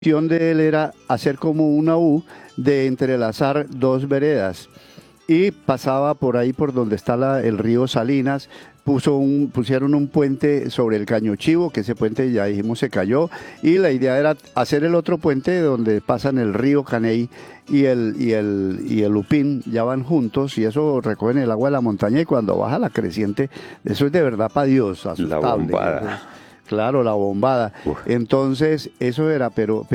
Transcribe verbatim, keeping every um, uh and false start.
opción de él era hacer como una U de entrelazar dos veredas y pasaba por ahí por donde está la- el río Salinas, puso un, pusieron un puente sobre el Caño Chivo, que ese puente ya dijimos se cayó, y la idea era hacer el otro puente donde pasan el río Caney y el, y el, y el Upín, ya van juntos, y eso recogen el agua de la montaña, y cuando baja la creciente, eso es de verdad para Dios, La asustable. bombada. Claro, la bombada. Uf. Entonces, eso era, pero...